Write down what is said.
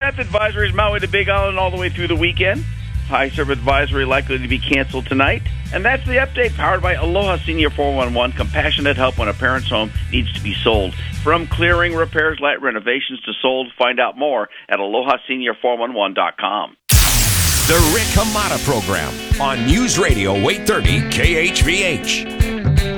death advisories Maui to Big Island all the way through the weekend. High surf advisory likely to be canceled tonight. And that's the update, powered by Aloha Senior 411, compassionate help when a parent's home needs to be sold. From clearing, repairs, light renovations to sold, find out more at alohasenior411.com. The Rick Hamada Program on News Radio 830 KHVH.